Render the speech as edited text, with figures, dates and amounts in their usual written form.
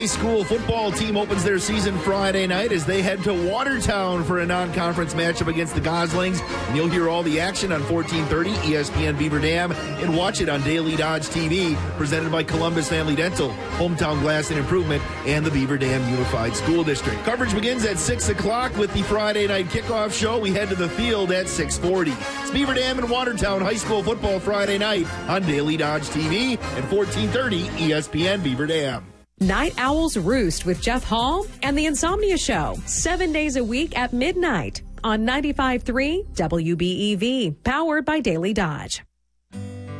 High school football team opens their season Friday night as they head to Watertown for a non-conference matchup against the Goslings. And you'll hear all the action on 1430 ESPN Beaver Dam and watch it on Daily Dodge TV, presented by Columbus Family Dental, Hometown Glass and Improvement, and the Beaver Dam Unified School District. Coverage begins at 6 o'clock with the Friday night kickoff show. We head to the field at 6:40. It's Beaver Dam and Watertown High School football Friday night on Daily Dodge TV and 1430 ESPN Beaver Dam. Night Owls Roost with Jeff Hall and The Insomnia Show, 7 days a week at midnight on 95.3 WBEV, powered by Daily Dodge.